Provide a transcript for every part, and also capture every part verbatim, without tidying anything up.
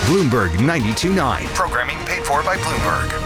Bloomberg ninety-two point nine. Programming paid for by Bloomberg.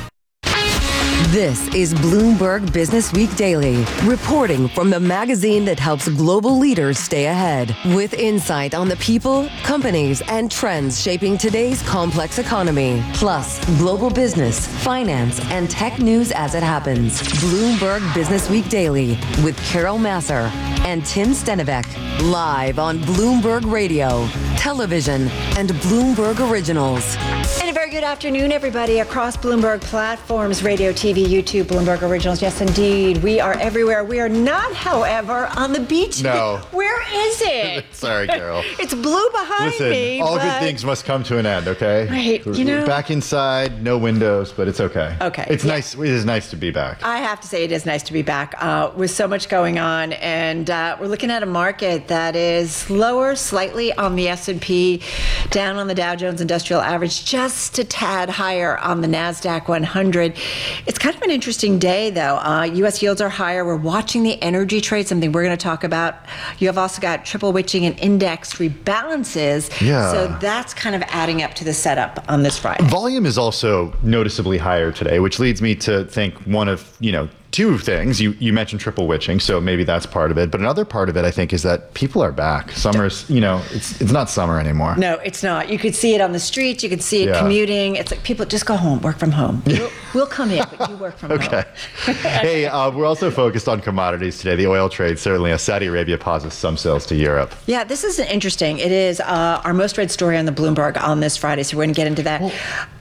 This is Bloomberg Business Week Daily, reporting from the magazine that helps global leaders stay ahead, with insight on the people, companies, and trends shaping today's complex economy, plus global business, finance, and tech news as it happens. Bloomberg Business Week Daily with Carol Massar and Tim Stenivek, live on Bloomberg Radio, television, and Bloomberg Originals. And a very good afternoon, everybody, across Bloomberg platforms, radio, T V, YouTube, Bloomberg Originals. Yes, indeed. We are everywhere. We are not, however, on the beach. No. Where is it? Sorry, Carol. It's blue behind Listen, me. all but... good things must come to an end, okay? Right, you know. Back inside, no windows, but it's okay. Okay. It's yeah. nice. It is nice to be back. I have to say it is nice to be back uh, with so much going on. And uh, we're looking at a market that is lower slightly on the S and P, down on the Dow Jones Industrial Average, just a tad higher on the NASDAQ one hundred. It's kind of an interesting day, though. Uh, U S yields are higher. We're watching the energy trade, something we're going to talk about. You have also got triple witching and index rebalances. Yeah. So that's kind of adding up to the setup on this Friday. Volume is also noticeably higher today, which leads me to think one of, you know, two things. You you mentioned triple witching, so maybe that's part of it. But another part of it, I think, is that people are back. Summer's, you know, it's it's not summer anymore. No, it's not. You could see it on the streets. You could see it Yeah. commuting. It's like people just go home, work from home. We'll, we'll come in, but you work from Okay. home. Hey, uh, we're also focused on commodities today. The oil trade, certainly, as Saudi Arabia pauses some sales to Europe. Yeah, this is interesting. It is uh, our most read story on the Bloomberg on this Friday, so we're going to get into that. Well,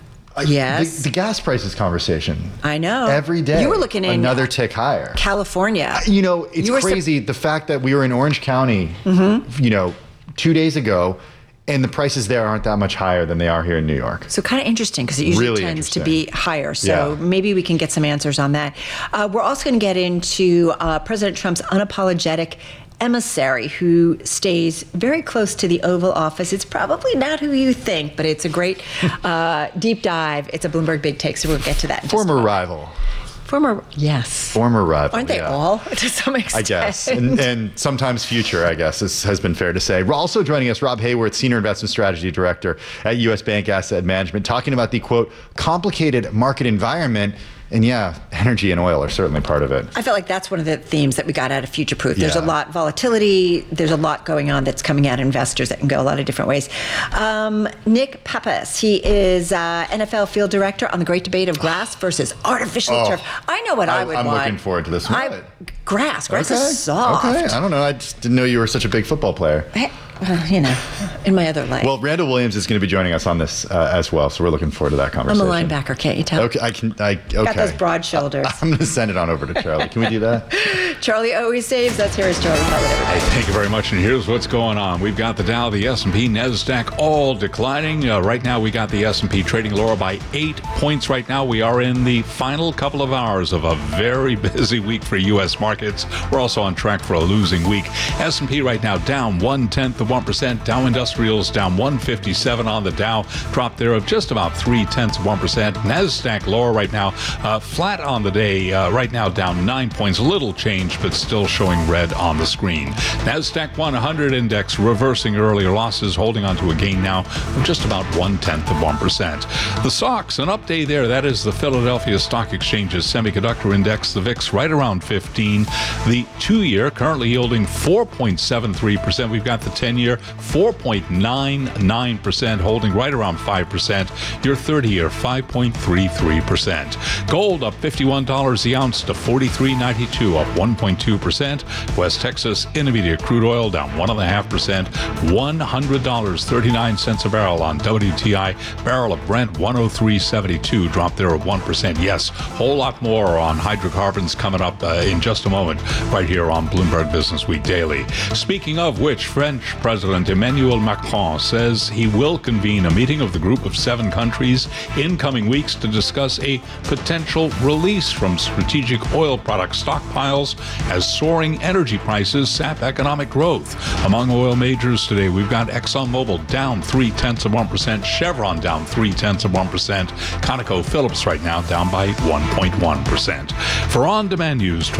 Yes. The, the gas prices conversation. I know. Every day. You were looking in another tick higher. California. You know, it's You were crazy. sup- the fact that we were in Orange County, Mm-hmm. you know, two days ago, and the prices there aren't that much higher than they are here in New York. So kind of interesting because it usually Really tends to interesting. be higher. So Yeah. maybe we can get some answers on that. Uh, we're also going to get into uh, President Trump's unapologetic emissary who stays very close to the Oval Office. It's probably not who you think, but it's a great uh, deep dive. It's a Bloomberg Big Take, so we'll get to that. in just a Former moment. rival. Former, yes. Former rival. Aren't they yeah. all to some extent? I guess. And, and sometimes future, I guess, is, has been fair to say. We're also joining us, Rob Hayworth, Senior Investment Strategy Director at U S Bank Asset Management, talking about the, quote, complicated market environment. And yeah, energy and oil are certainly part of it. I feel like that's one of the themes that we got out of Future Proof. There's Yeah. a lot volatility. There's a lot going on that's coming at investors that can go a lot of different ways. Um, Nick Pappas, he is uh, N F L Field Director on the great debate of grass versus artificial Oh. turf. I know what I, I- would I'm want. looking forward to this. I, What? grass. Grass is soft. Okay. I don't know. I just didn't know you were such a big football player. Hey, well, you know, in my other life. Well, Randall Williams is going to be joining us on this uh, as well, so we're looking forward to that I'm conversation. a linebacker, can't you tell? Okay, I can. I okay. Got those broad shoulders. I'm going to send it on over to Charlie. Can we do that? Charlie always saves. That's here is Charlie. Tell it, everybody. Thank you very much, and here's what's going on. We've got the Dow, the S and P, NASDAQ all declining. Uh, right now, we got the S and P trading lower by eight points right now. We are in the final couple of hours of a very busy week for U S markets. We're also on track for a losing week. S and P right now down one-tenth of one percent. Dow Industrials down one fifty-seven on the Dow. Drop there of just about three-tenths of one percent. NASDAQ lower right now. Uh, flat on the day. Uh, right now down nine points. Little change, but still showing red on the screen. NASDAQ one hundred index reversing earlier losses, holding on to a gain now of just about one-tenth of one percent. The S O X, an up day there. That is the Philadelphia Stock Exchange's semiconductor index. The V I X right around fifteen. The two-year currently yielding four point seven three percent. We've got the ten-year four point nine nine percent, holding right around five percent. Your thirty-year five point three three percent. Gold up fifty-one dollars the ounce to forty-three ninety-two, up one point two percent. West Texas Intermediate crude oil down one point five percent. one hundred dollars and thirty-nine cents a barrel on W T I. Barrel of Brent one oh three seventy-two, dropped there of one percent. Yes, whole lot more on hydrocarbons coming up uh, in just a moment right here on Bloomberg Business Week Daily. Speaking of which, French President Emmanuel Macron says he will convene a meeting of the group of seven countries in coming weeks to discuss a potential release from strategic oil product stockpiles as soaring energy prices sap economic growth. Among oil majors today, we've got ExxonMobil down three-tenths of one percent, Chevron down three-tenths of one percent, ConocoPhillips right now down by one point one percent. For on-demand news twenty-four hours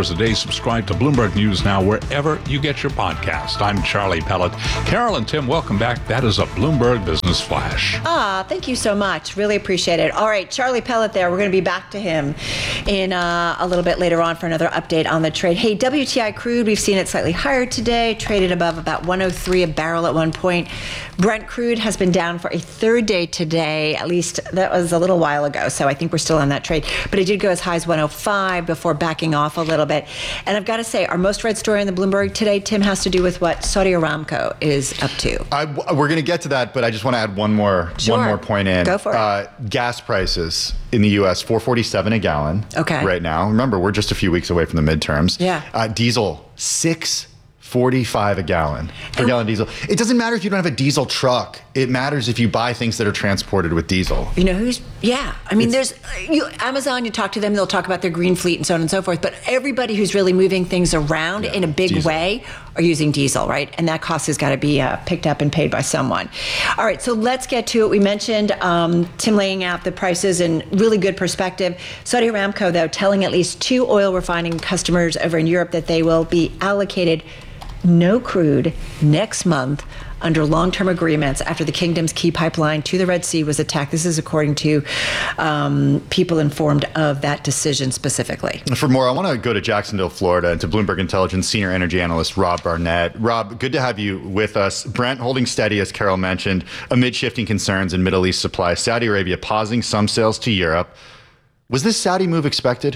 hours a day. Subscribe to Bloomberg News Now wherever you get your podcast. I'm Charlie Pellet. Carol and Tim, welcome back. That is a Bloomberg Business Flash. Ah, thank you so much. Really appreciate it. All right, Charlie Pellet there. We're going to be back to him in uh, a little bit later on for another update on the trade. Hey, W T I crude, we've seen it slightly higher today, traded above about one oh three a barrel at one point. Brent crude has been down for a third day today. At least that was a little while ago, so I think we're still on that trade. But it did go as high as one oh five before backing off a little bit. And I've got to say, our most read story in the Bloomberg today, Tim, has to do with what Saudi Aramco is up to. I, we're going to get to that, but I just want to add one more Sure. one more point in. Go for it. Uh, gas prices in the U S, four forty-seven a gallon Okay. right now. Remember, we're just a few weeks away from the midterms. Yeah. Uh, diesel, six forty-five a gallon per gallon diesel. It doesn't matter if you don't have a diesel truck. It matters if you buy things that are transported with diesel. You know who's, yeah. I mean, there's you, Amazon, you talk to them, they'll talk about their green fleet and so on and so forth. But everybody who's really moving things around Yeah, in a big diesel. way are using diesel, right? And that cost has got to be uh, picked up and paid by someone. All right, so let's get to it. We mentioned um, Tim laying out the prices in really good perspective. Saudi Aramco, though, telling at least two oil refining customers over in Europe that they will be allocated no crude next month under long-term agreements after the kingdom's key pipeline to the Red Sea was attacked. This is according to um, people informed of that decision specifically. For more, I want to go to Jacksonville, Florida, and to Bloomberg Intelligence senior energy analyst Rob Barnett. Rob, good to have you with us. Brent holding steady, as Carol mentioned, amid shifting concerns in Middle East supply. Saudi Arabia pausing some sales to Europe. Was this Saudi move expected?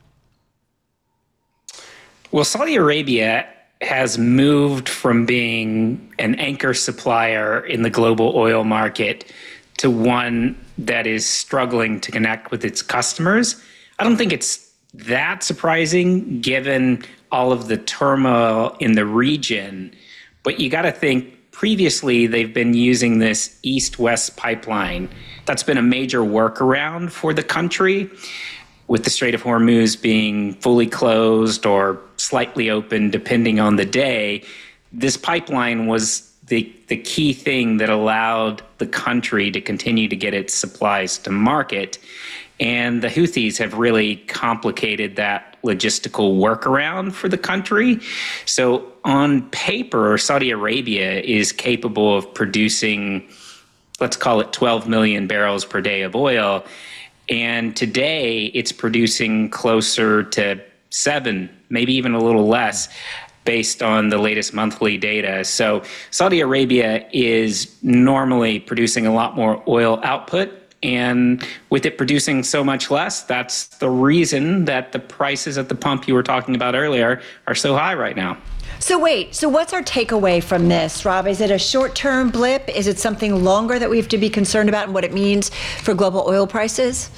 Well, Saudi Arabia has moved from being an anchor supplier in the global oil market to one that is struggling to connect with its customers. I don't think it's that surprising given all of the turmoil in the region, but you got to think previously they've been using this east-west pipeline. That's been a major workaround for the country, with the Strait of Hormuz being fully closed or slightly open depending on the day. This pipeline was the, the key thing that allowed the country to continue to get its supplies to market. And the Houthis have really complicated that logistical workaround for the country. So on paper, Saudi Arabia is capable of producing, let's call it twelve million barrels per day of oil. And today it's producing closer to seven, maybe even a little less, based on the latest monthly data. So Saudi Arabia is normally producing a lot more oil output. And with it producing so much less, that's the reason that the prices at the pump you were talking about earlier are so high right now. So wait, so what's our takeaway from this, Rob? Is it a short-term blip? Is it something longer that we have to be concerned about and what it means for global oil prices?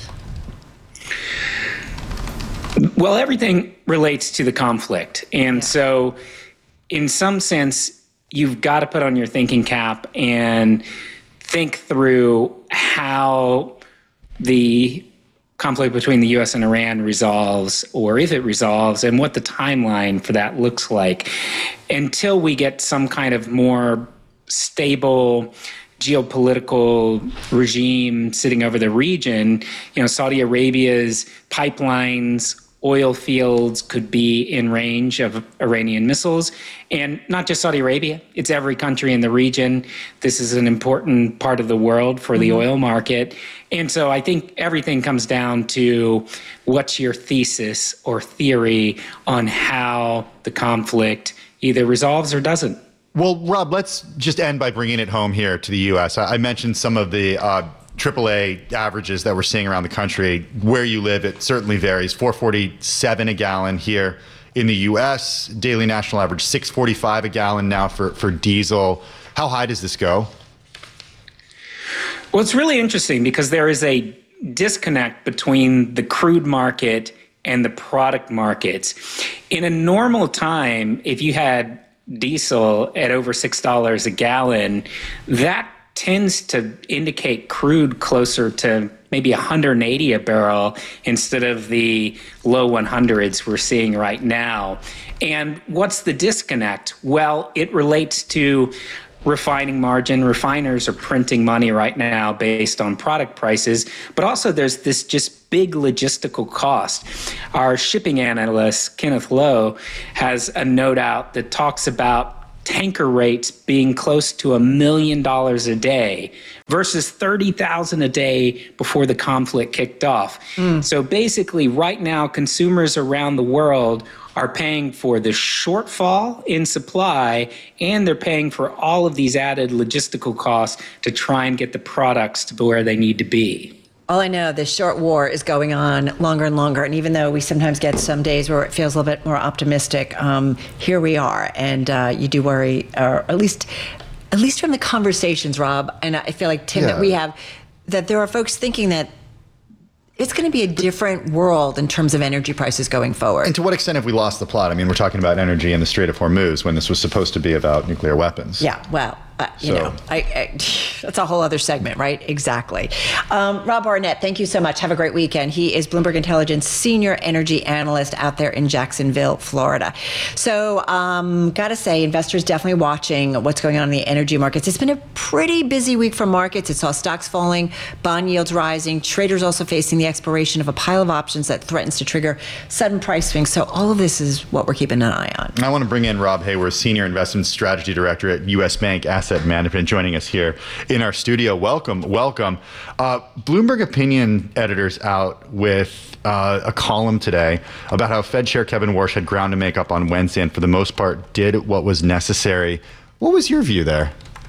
Well, everything relates to the conflict. And yeah. so in some sense, you've got to put on your thinking cap and think through how the conflict between the U S and Iran resolves, or if it resolves, and what the timeline for that looks like. Until we get some kind of more stable geopolitical regime sitting over the region, you know, Saudi Arabia's pipelines, oil fields could be in range of Iranian missiles. And not just Saudi Arabia, it's every country in the region. This is an important part of the world for the mm-hmm. oil market. And so I think everything comes down to what's your thesis or theory on how the conflict either resolves or doesn't. Well, Rob, let's just end by bringing it home here to the U S. I mentioned some of the uh, triple A averages that we're seeing around the country. Where you live, it certainly varies. four forty-seven a gallon here in the U S. Daily national average six forty-five a gallon now for, for diesel. How high does this go? Well, it's really interesting because there is a disconnect between the crude market and the product markets. In a normal time, if you had diesel at over six dollars a gallon, that tends to indicate crude closer to maybe one hundred eighty a barrel instead of the low one hundreds we're seeing right now. And what's the disconnect? Well, it relates to refining margin. Refiners are printing money right now based on product prices, but also there's this just big logistical cost. Our shipping analyst, Kenneth Lowe, has a note out that talks about tanker rates being close to a million dollars a day versus thirty thousand a day before the conflict kicked off. Mm. So basically right now, consumers around the world are paying for the shortfall in supply, and they're paying for all of these added logistical costs to try and get the products to where they need to be. All I know, this short war is going on longer and longer. And even though we sometimes get some days where it feels a little bit more optimistic, um, here we are. And uh, you do worry, or at least at least from the conversations, Rob, and I feel like, Tim, Yeah. that we have, that there are folks thinking that it's going to be a different world in terms of energy prices going forward. And to what extent have we lost the plot? I mean, we're talking about energy in the Strait of Hormuz when this was supposed to be about nuclear weapons. Yeah, well, uh, you So- know, I, I, that's a whole other segment, right? Exactly. Um, Rob Barnett, thank you so much. Have a great weekend. He is Bloomberg Intelligence Senior Energy Analyst out there in Jacksonville, Florida. So, um, gotta say, investors definitely watching what's going on in the energy markets. It's been a pretty busy week for markets. It saw stocks falling, bond yields rising, traders also facing the expiration of a pile of options that threatens to trigger sudden price swings. So all of this is what we're keeping an eye on. I want to bring in Rob Haworth, Senior Investment Strategy Director at U S Bank Asset Management, joining us here in our studio. Welcome, welcome. Uh, Bloomberg Opinion editor's out with uh, a column today about how Fed Chair Kevin Warsh had ground to make up on Wednesday and for the most part did what was necessary. What was your view there?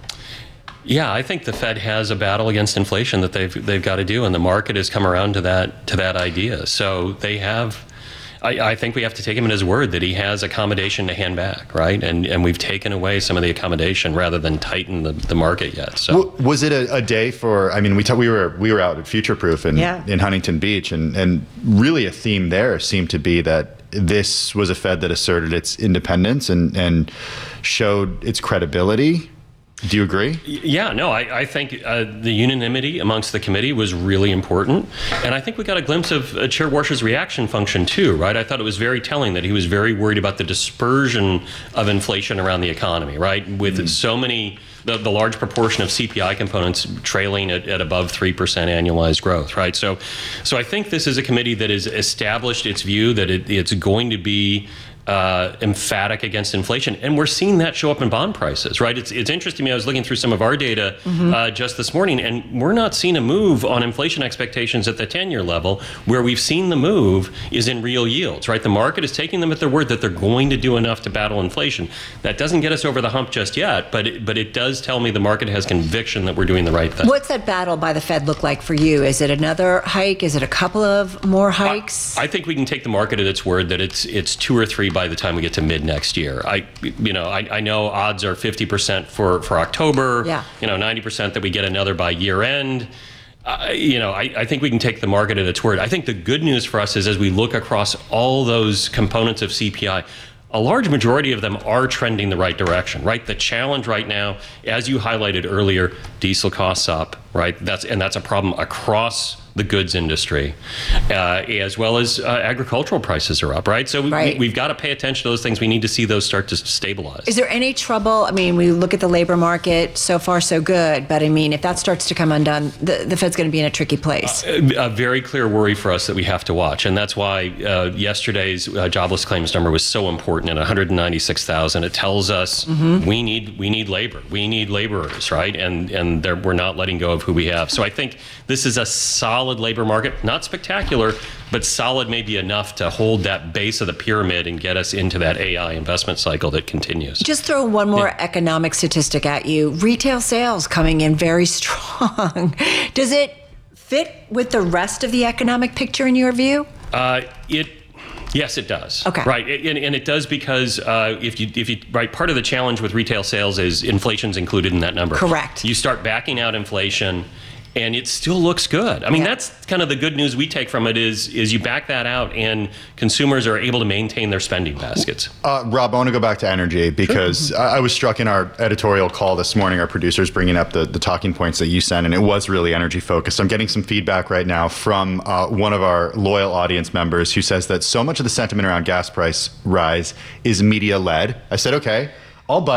Yeah, I think the Fed has a battle against inflation that they've they've got to do, and the market has come around to that to that idea. So they have. I, I think we have to take him at his word that he has accommodation to hand back, right? And and we've taken away some of the accommodation rather than tighten the, the market yet. So W- was it a, a day for? I mean, we t- we were we were out at Future Proof in Yeah. in Huntington Beach, and and really a theme there seemed to be that this was a Fed that asserted its independence and and showed its credibility. Do you agree? Yeah, no, I, I think uh, the unanimity amongst the committee was really important. And I think we got a glimpse of uh, Chair Warsh's reaction function too, right? I thought it was very telling that he was very worried about the dispersion of inflation around the economy, right? With mm. so many, the, the large proportion of C P I components trailing at, at above three percent annualized growth, right? So, so I think this is a committee that has established its view that it, it's going to be Uh, emphatic against inflation, and we're seeing that show up in bond prices, right? It's it's interesting to me. I was looking through some of our data mm-hmm. uh, just this morning, and we're not seeing a move on inflation expectations at the ten-year level. Where we've seen the move is in real yields, right? The market is taking them at their word that they're going to do enough to battle inflation. That doesn't get us over the hump just yet, but it, but it does tell me the market has conviction that we're doing the right thing. What's that battle by the Fed look like for you? Is it another hike? Is it a couple of more hikes? I, I think we can take the market at its word that it's it's two or three by the time we get to mid next year. I, you know, I, I know odds are fifty percent for, for October. Yeah. You know, ninety percent that we get another by year end. Uh, you know, I, I think we can take the market at its word. I think the good news for us is as we look across all those components of C P I, a large majority of them are trending the right direction, right? The challenge right now, as you highlighted earlier, diesel costs up, right? That's and that's a problem across the goods industry, uh, as well as uh, agricultural prices are up, right? So we, Right. we, we've got to pay attention to those things. We need to see those start to stabilize. Is there any trouble? I mean, we look at the labor market, so far so good, but I mean, if that starts to come undone, the, the Fed's going to be in a tricky place. A very clear worry for us that we have to watch, and that's why uh, yesterday's uh, jobless claims number was so important at one hundred ninety-six thousand. It tells us mm-hmm. we need we need labor, we need laborers, right? And and we're not letting go of who we have. So I think this is a solid labor market, not spectacular, but solid, maybe enough to hold that base of the pyramid and get us into that A I investment cycle that continues. Just throw one more yeah. economic statistic at you. Retail sales coming in very strong. Does it fit with the rest of the economic picture in your view? Uh, it Yes, it does. Okay. Right, and, and it does because uh, if you if you right, part of the challenge with retail sales is inflation's included in that number. Correct. You start backing out inflation, and it still looks good. I mean, yeah. that's kind of the good news we take from it is is you back that out, and consumers are able to maintain their spending baskets. Uh, Rob, I want to go back to energy because sure. I, I was struck in our editorial call this morning. Our producers bringing up the, the talking points that you sent, and it was really energy focused. I'm getting some feedback right now from uh, one of our loyal audience members who says that so much of the sentiment around gas price rise is media led. I said, okay, I'll bite.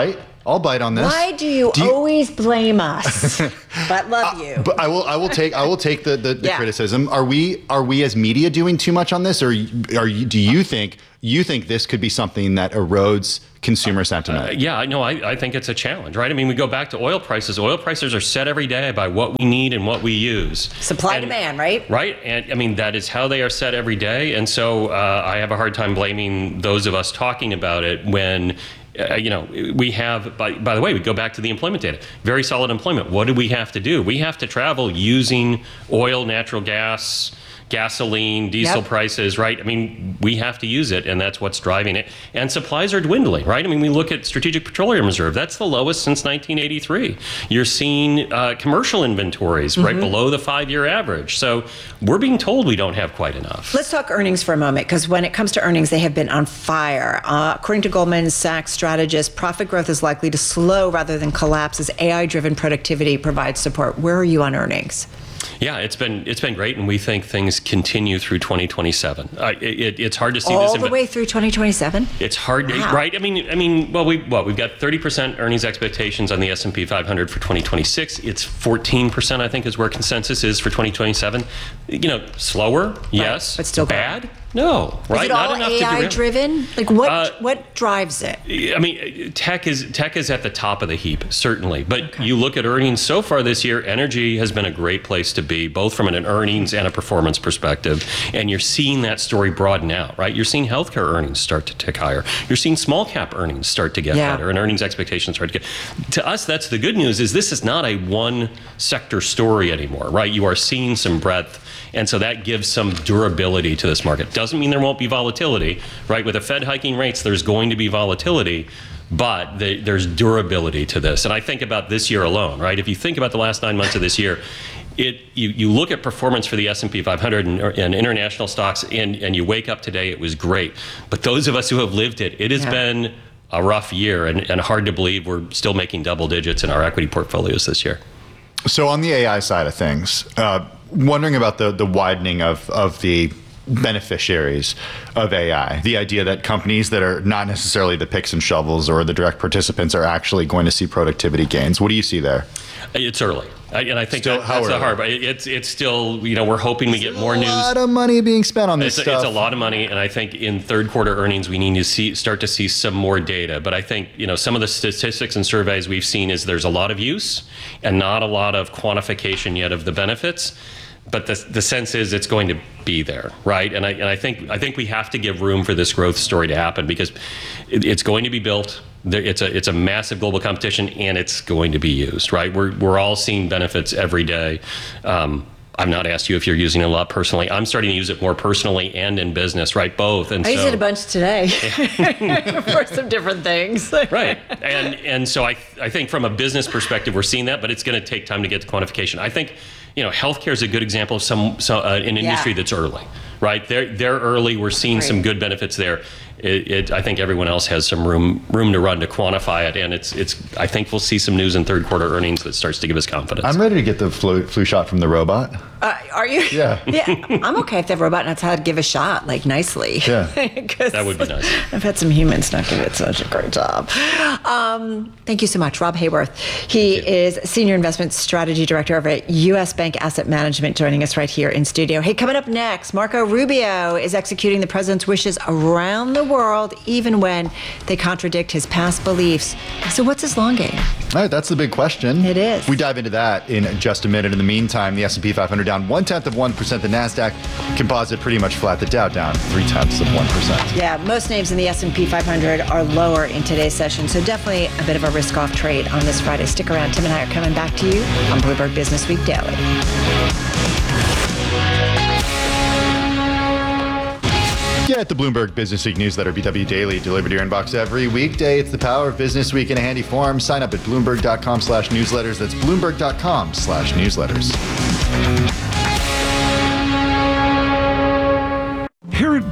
I'll bite on this. Why do you, Do you- always blame us? But love you. But I will. I will take. I will take the the, the Yeah. criticism. Are we? Are we as media doing too much on this, or are you? Do you think you think this could be something that erodes consumer sentiment? Uh, yeah, no, I, I think it's a challenge, right? I mean, we go back to oil prices. Oil prices are set every day by what we need and what we use. Supply And- demand, right? Right. And I mean, that is how they are set every day. And so uh, I have a hard time blaming those of us talking about it when, uh, you know, we have, by, by the way, we go back to the employment data. Very solid employment. What do we have to do? We have to travel using oil, natural gas, gasoline, diesel Yep. prices, right? I mean, we have to use it, and that's what's driving it. And supplies are dwindling, right? I mean, we look at Strategic Petroleum Reserve. That's the lowest since nineteen eighty-three. You're seeing uh, commercial inventories Mm-hmm. right below the five-year average. So we're being told we don't have quite enough. Let's talk earnings for a moment, because when it comes to earnings, they have been on fire. Uh, according to Goldman Sachs strategist, profit growth is likely to slow rather than collapse as A I-driven productivity provides support. Where are you on earnings? Yeah, it's been it's been great, and we think things continue through twenty twenty-seven. Uh, it, it's hard to see All this. the inve- way through twenty twenty-seven? It's hard, Wow. right? I mean, I mean, well, we what we've got thirty percent earnings expectations on the S and P five hundred for twenty twenty-six. It's fourteen percent, I think, is where consensus is for twenty twenty-seven. You know, slower, yes, but still growing. bad. No, right? Is it Not all enough A to I derail. driven? Like what? Uh, what drives it? I mean, tech is tech is at the top of the heap, certainly. But you look at earnings so far this year, energy has been a great place to be, both from an earnings and a performance perspective. And you're seeing that story broaden out, right? You're seeing healthcare earnings start to tick higher. You're seeing small cap earnings start to get Yeah. better, and earnings expectations start to get. To us, that's the good news. Is this is not a one sector story anymore, right? You are seeing some breadth. And so that gives some durability to this market. Doesn't mean there won't be volatility, right? With the Fed hiking rates, there's going to be volatility, but the, there's durability to this. And I think about this year alone, right? If you think about the last nine months of this year, it you, you look at performance for the S and P five hundred and, and international stocks, and, and you wake up today, it was great. But those of us who have lived it, it has Yeah. been a rough year, and, and hard to believe we're still making double digits in our equity portfolios this year. So on the A I side of things, uh, wondering about the the widening of of the beneficiaries of A I. The idea that companies that are not necessarily the picks and shovels or the direct participants are actually going to see productivity gains. What do you see there? It's early, I, and I think Still, that, how that's the early? hard. But it- it's it's still, you know, we're hoping we get more a news. lot of money being spent on this It's a, stuff. it's a lot of money, and I think in third quarter earnings we need to see start to see some more data. But I think, you know, some of the statistics and surveys we've seen is there's a lot of use and not a lot of quantification yet of the benefits. But the the sense is it's going to be there, right? And I and I think I think we have to give room for this growth story to happen, because it, it's going to be built. There- It's a it's a massive global competition, and it's going to be used, right? We're we're all seeing benefits every day. Um, I've not asked you if you're using it a lot personally. I'm starting to use it more personally and in business, right? Both. And I so, used it a bunch today for some different things. right. And and so I I think from a business perspective, we're seeing that, but it's going to take time to get to quantification. I think, you know, healthcare is a good example of some, so, uh, an industry Yeah. that's early, right? They're they're early. We're seeing some Right. good benefits there. It, it, I think everyone else has some room room to run to quantify it, and it's it's. I think we'll see some news in third quarter earnings that starts to give us confidence. I'm ready to get the flu, flu shot from the robot. Uh, are you? Yeah. Yeah. I'm okay if the robot knows how to give a shot, like nicely. Yeah. 'Cause That would be nice. I've had some humans not give it such a great job. Um, thank you so much, Rob Hayworth. He is Senior Investment Strategy Director over at U S Bank Asset Management, joining us right here in studio. Hey, coming up next, Marco Rubio is executing the president's wishes around the world, even when they contradict his past beliefs. So what's his long game? All right, that's the big question. It is. We dive into that in just a minute. In the meantime, the S and P five hundred down one tenth of one percent. The Nasdaq Composite pretty much flat. The Dow down three tenths of one percent. Yeah, most names in the S and P five hundred are lower in today's session, so definitely a bit of a risk-off trade on this Friday. Stick around. Tim and I are coming back to you on Bloomberg Business Week Daily. Get the Bloomberg Business Week newsletter, B W Daily, delivered to your inbox every weekday. It's the power of Business Week in a handy form. Sign up at Bloomberg.com slash newsletters. That's Bloomberg.com slash newsletters. Here at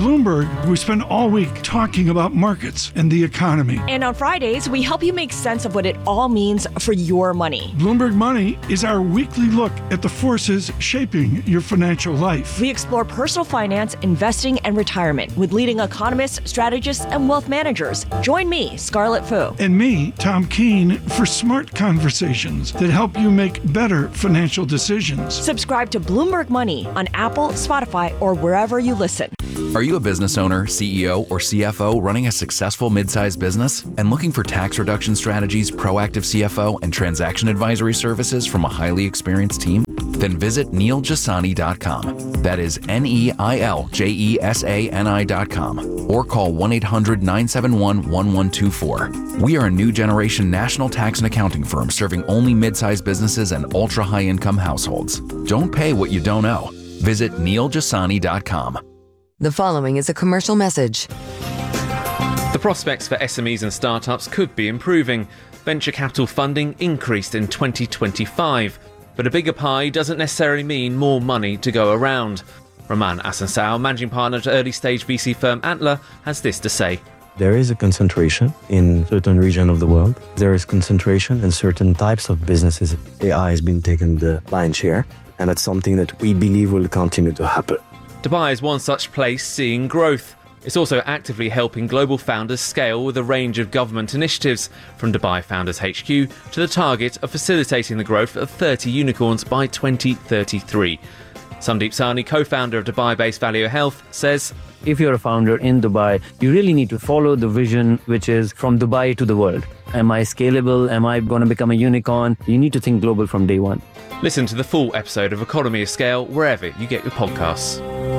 Bloomberg, we spend all week talking about markets and the economy. And on Fridays, we help you make sense of what it all means for your money. Bloomberg Money is our weekly look at the forces shaping your financial life. We explore personal finance, investing, and retirement with leading economists, strategists, and wealth managers. Join me, Scarlett Fu. And me, Tom Keene, for smart conversations that help you make better financial decisions. Subscribe to Bloomberg Money on Apple, Spotify, or wherever you listen. Are you a business owner, C E O, or C F O running a successful mid-sized business and looking for tax reduction strategies, proactive C F O, and transaction advisory services from a highly experienced team? Then visit neil jasani dot com. That is N E I L J E S A N I dot com. Or call one eight hundred nine seven one one one two four. We are a new generation national tax and accounting firm serving only mid-sized businesses and ultra-high-income households. Don't pay what you don't owe. Visit neil jasani dot com. The following is a commercial message. The prospects for S M Es and startups could be improving. Venture capital funding increased in twenty twenty-five, but a bigger pie doesn't necessarily mean more money to go around. Roman Asansao, managing partner at early-stage V C firm Antler, has this to say. There is a concentration in certain regions of the world. There is concentration in certain types of businesses. A I has been taking the lion's share, and that's something that we believe will continue to happen. Dubai is one such place seeing growth. It's also actively helping global founders scale with a range of government initiatives, from Dubai Founders H Q to the target of facilitating the growth of thirty unicorns by twenty thirty-three. Sandeep Sahni, co-founder of Dubai-based Value Health, says, if you're a founder in Dubai, you really need to follow the vision, which is from Dubai to the world. Am I scalable? Am I going to become a unicorn? You need to think global from day one. Listen to the full episode of Economy of Scale wherever you get your podcasts.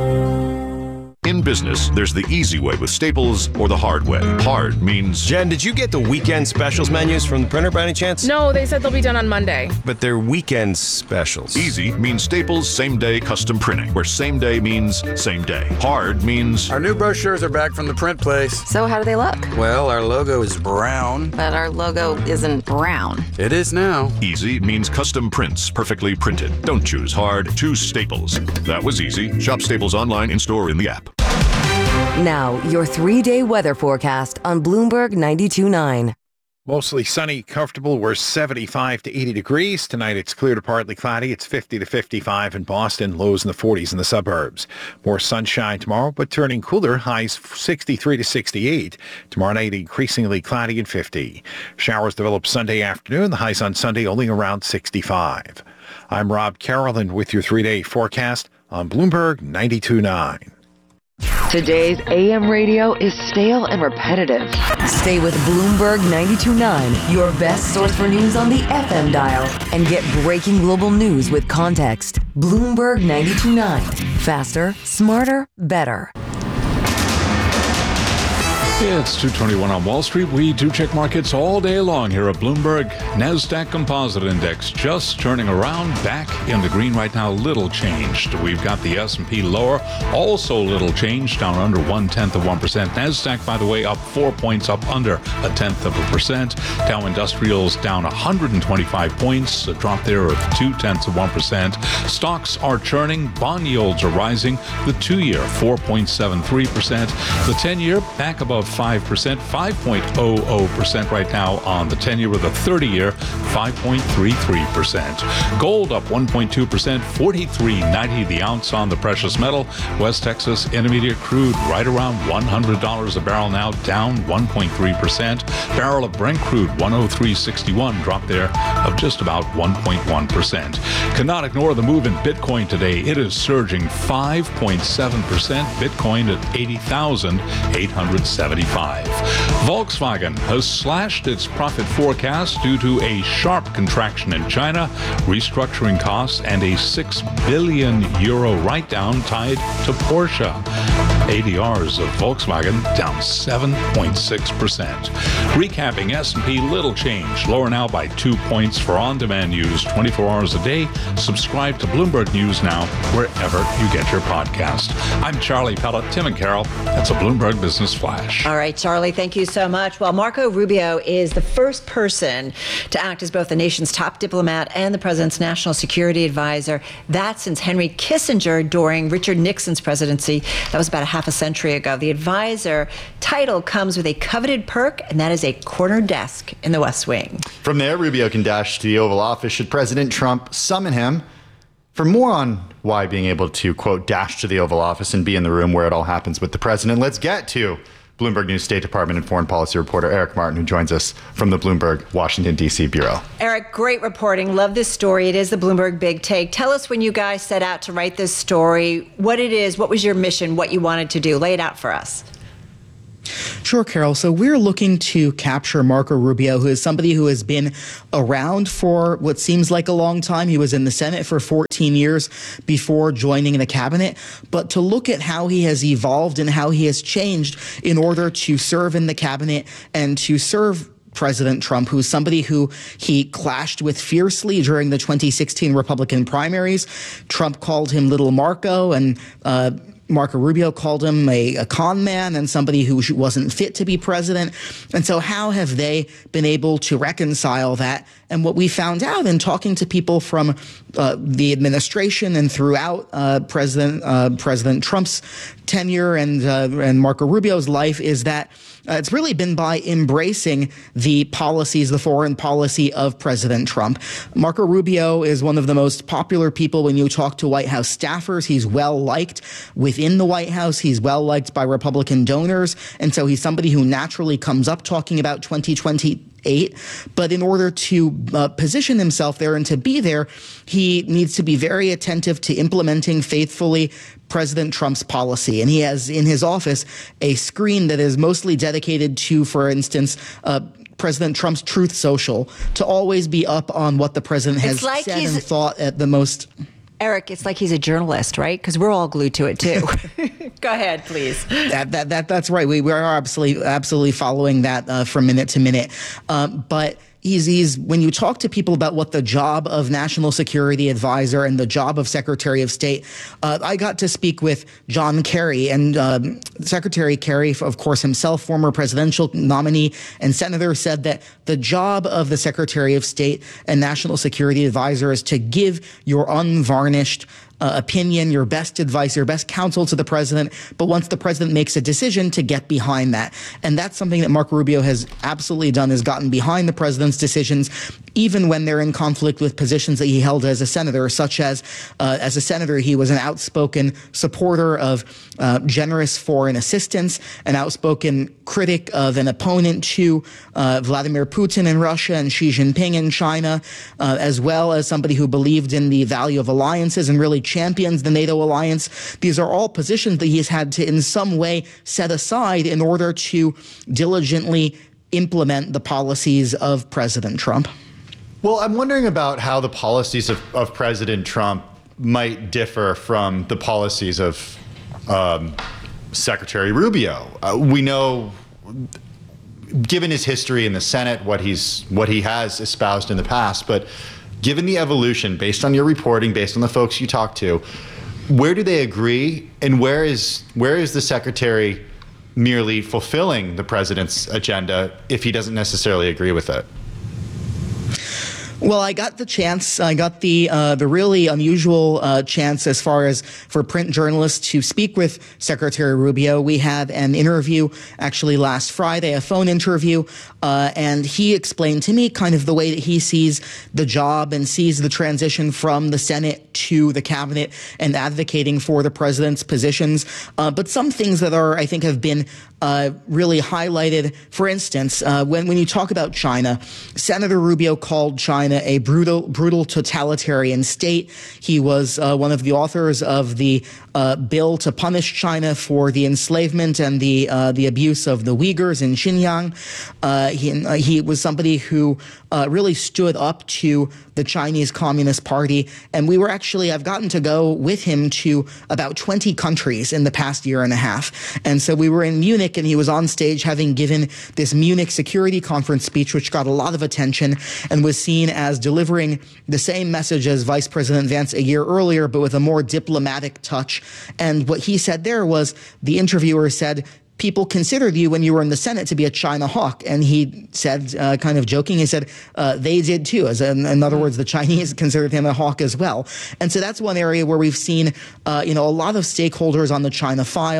In business, there's the easy way with Staples or the hard way. Hard means... Jen, did you get the weekend specials menus from the printer by any chance? No, they said they'll be done on Monday. But they're weekend specials. Easy means Staples same-day custom printing, where same day means same day. Hard means... Our new brochures are back from the print place. So how do they look? Well, our logo is brown. But our logo isn't brown. It is now. Easy means custom prints, perfectly printed. Don't choose hard, choose Staples. That was easy. Shop Staples online, in-store, in the app. Now, your three-day weather forecast on Bloomberg ninety-two point nine. Mostly sunny, comfortable. We're seventy-five to eighty degrees. Tonight it's clear to partly cloudy. It's fifty to fifty-five in Boston, lows in the forties in the suburbs. More sunshine tomorrow, but turning cooler, highs sixty-three to sixty-eight. Tomorrow night increasingly cloudy and fifty. Showers develop Sunday afternoon. The highs on Sunday only around sixty-five. I'm Rob Carroll with your three-day forecast on Bloomberg ninety-two point nine. Today's A M radio is stale and repetitive. Stay with Bloomberg ninety-two point nine, your best source for news on the F M dial, and get breaking global news with context. Bloomberg ninety-two point nine. Faster, smarter, better. It's two twenty-one on Wall Street. We do check markets all day long here at Bloomberg. NASDAQ Composite Index just turning around, back in the green right now, little changed. We've got the S and P lower, also little change, down under one-tenth of one percent. NASDAQ, by the way, up four points, up under a tenth of a percent. Dow Industrials down one hundred twenty-five points, a drop there of two-tenths of one percent. Stocks are churning, bond yields are rising. The two-year, four point seven three percent. The ten-year, back above five percent, five point zero zero percent right now on the ten-year, with a thirty-year, five point three three percent. Gold up one point two percent, forty-three ninety the ounce on the precious metal. West Texas Intermediate crude right around one hundred dollars a barrel now, down one point three percent. Barrel of Brent crude one oh three sixty-one, drop there of just about one point one percent. Cannot ignore the move in Bitcoin today. It is surging five point seven percent. Bitcoin at eighty thousand eight hundred seventy-five. Volkswagen has slashed its profit forecast due to a sharp contraction in China, restructuring costs, and a six billion euro write-down tied to Porsche. A D Rs of Volkswagen down seven point six percent. Recapping S and P, little change, lower now by two points for on-demand news twenty-four hours a day. Subscribe to Bloomberg News now wherever you get your podcast. I'm Charlie Pellett, Tim and Carol. That's a Bloomberg Business Flash. All right, Charlie, thank you so much. Well, Marco Rubio is the first person to act as both the nation's top diplomat and the president's national security advisor. That since Henry Kissinger during Richard Nixon's presidency. That was about a half a century ago. The advisor title comes with a coveted perk, and that is a corner desk in the West Wing. From there, Rubio can dash to the Oval Office should President Trump summon him. For more on why being able to, quote, dash to the Oval Office and be in the room where it all happens with the president, let's get to Bloomberg News State Department and Foreign Policy reporter Eric Martin, who joins us from the Bloomberg Washington, D C bureau. Eric, great reporting. Love this story. It is the Bloomberg Big Take. Tell us when you guys set out to write this story, what it is, what was your mission, what you wanted to do. Lay it out for us. Sure, Carol. So we're looking to capture Marco Rubio, who is somebody who has been around for what seems like a long time. He was in the Senate for fourteen years before joining the cabinet. But to look at how he has evolved and how he has changed in order to serve in the cabinet and to serve President Trump, who's somebody who he clashed with fiercely during the twenty sixteen Republican primaries. Trump called him Little Marco, and uh, Marco Rubio called him a, a con man and somebody who wasn't fit to be president. And so how have they been able to reconcile that? And what we found out in talking to people from uh, the administration and throughout uh, President uh, President Trump's tenure and uh, and Marco Rubio's life is that uh, it's really been by embracing the policies, the foreign policy of President Trump. Marco Rubio is one of the most popular people when you talk to White House staffers. He's well liked within the White House. He's well liked by Republican donors. And so he's somebody who naturally comes up talking about twenty twenty-eight. But in order to uh, position himself there and to be there, he needs to be very attentive to implementing faithfully President Trump's policy. And he has in his office a screen that is mostly dedicated to, for instance, uh, President Trump's Truth Social, to always be up on what the president has like said and thought at the most. Eric, it's like he's a journalist, right? Because we're all glued to it, too. Go ahead, please. That, that, that, that's right. We, we are absolutely, absolutely following that uh, from minute to minute. Um, but he's, he's, when you talk to people about what the job of National Security Advisor and the job of Secretary of State, uh, I got to speak with John Kerry, and um, Secretary Kerry, of course, himself, former presidential nominee and senator, said that the job of the Secretary of State and National Security Advisor is to give your unvarnished Uh, opinion, your best advice, your best counsel to the president. But once the president makes a decision, to get behind that. And that's something that Marco Rubio has absolutely done, has gotten behind the president's decisions, even when they're in conflict with positions that he held as a senator, such as uh, as a senator, he was an outspoken supporter of uh, generous foreign assistance, an outspoken critic of an opponent to uh, Vladimir Putin in Russia and Xi Jinping in China, uh, as well as somebody who believed in the value of alliances and really champions the NATO alliance. These are all positions that he's had to in some way set aside in order to diligently implement the policies of President Trump. Well, I'm wondering about how the policies of, of President Trump might differ from the policies of um, Secretary Rubio. Uh, we know, given his history in the Senate, what he's what he has espoused in the past, but given the evolution, based on your reporting, based on the folks you talk to, where do they agree, and where is where is the secretary merely fulfilling the president's agenda if he doesn't necessarily agree with it? Well, I got the chance, I got the uh, the really unusual uh, chance as far as for print journalists to speak with Secretary Rubio. We had an interview actually last Friday, a phone interview, uh, and he explained to me kind of the way that he sees the job and sees the transition from the Senate to the cabinet and advocating for the president's positions. Uh, but some things that are, I think, have been uh, really highlighted. For instance, uh, when, when you talk about China, Senator Rubio called China a brutal, brutal totalitarian state. He was uh, one of the authors of the uh, bill to punish China for the enslavement and the uh, the abuse of the Uyghurs in Xinjiang. Uh, he, uh, he was somebody who uh, really stood up to the Chinese Communist Party, and we were actually, I've gotten to go with him to about twenty countries in the past year and a half. And so we were in Munich, and he was on stage having given this Munich Security Conference speech, which got a lot of attention and was seen as delivering the same message as Vice President Vance a year earlier, but with a more diplomatic touch. And what he said there was, the interviewer said, people considered you when you were in the Senate to be a China hawk. And he said, uh, kind of joking, he said, uh, they did too. As in, in other words, the Chinese considered him a hawk as well. And so that's one area where we've seen, uh, you know, a lot of stakeholders on the China file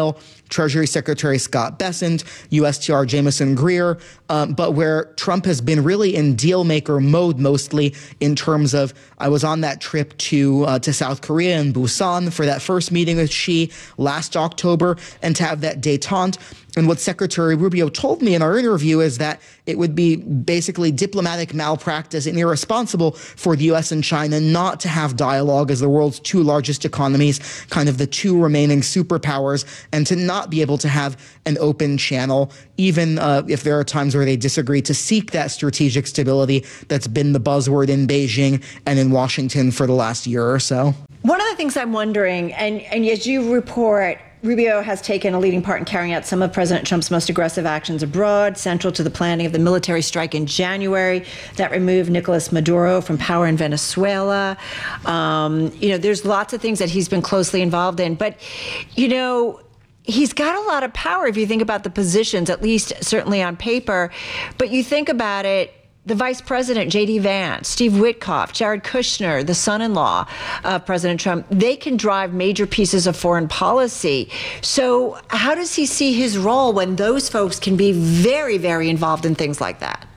Treasury Secretary Scott Bessent, U S T R Jameson Greer, um, but where Trump has been really in deal maker mode mostly in terms of, I was on that trip to uh, to South Korea and Busan for that first meeting with Xi last October, and to have that détente. And what Secretary Rubio told me in our interview is that it would be basically diplomatic malpractice and irresponsible for the U S and China not to have dialogue as the world's two largest economies, kind of the two remaining superpowers, and to not be able to have an open channel, even uh, if there are times where they disagree, to seek that strategic stability that's been the buzzword in Beijing and in Washington for the last year or so. One of the things I'm wondering, and, and as you report, Rubio has taken a leading part in carrying out some of President Trump's most aggressive actions abroad, central to the planning of the military strike in January that removed Nicolas Maduro from power in Venezuela. Um, you know, there's lots of things that he's been closely involved in. But, you know, he's got a lot of power if you think about the positions, at least certainly on paper. But you think about it, the vice president, J D Vance, Steve Witkoff, Jared Kushner, the son-in-law of President Trump, they can drive major pieces of foreign policy. So how does he see his role when those folks can be very, very involved in things like that?